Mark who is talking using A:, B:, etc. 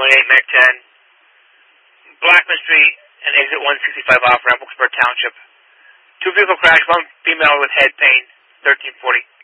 A: Mac 10, Blackman Street and exit 165 off ramp, Wilkesboro Township. 2 vehicle crash, 1 female with head pain, 1340.